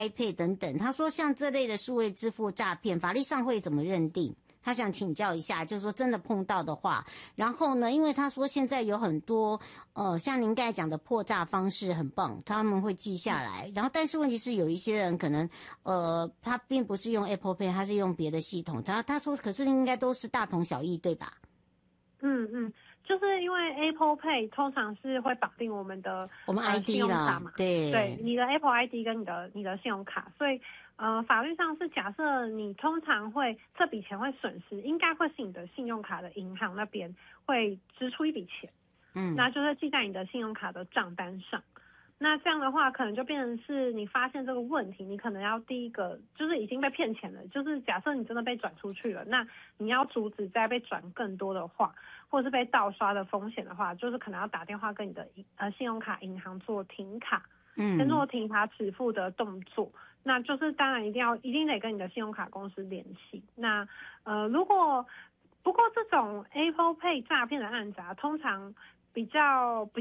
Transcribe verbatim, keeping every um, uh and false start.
iPad 等等，他说像这类的数位支付诈骗，法律上会怎么认定？他想请教一下，就是说真的碰到的话，然后呢，因为他说现在有很多呃，像您刚才讲的破诈方式很棒，他们会记下来，然后但是问题是有一些人可能呃，他并不是用 Apple Pay， 他是用别的系统，他他说可是应该都是大同小异，对吧？ 嗯嗯，就是因为 Apple Pay 通常是会绑定我们的我们 I D 呃、信用卡嘛， 对对，你的 Apple I D 跟你的你的信用卡，所以呃法律上是假设你通常会这笔钱会损失，应该会是你的信用卡的银行那边会支出一笔钱， 嗯， 那就是记在你的信用卡的账单上。那这样的话，可能就变成是你发现这个问题，你可能要第一个就是已经被骗钱了，就是假设你真的被转出去了，那你要阻止再被转更多的话，或者是被盗刷的风险的话，就是可能要打电话跟你的呃信用卡银行做停卡， 嗯， 先做停卡止付的动作。那就是当然一定要一定得跟你的信用卡公司联系。那呃如果不过这种 Apple Pay 诈骗的案子啊，通常比较